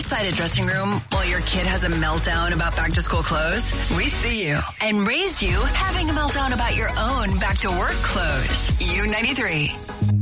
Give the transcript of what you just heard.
outside a dressing room while your kid has a meltdown about back to school clothes? We see you and raised you having a meltdown about your own back to work clothes. U93.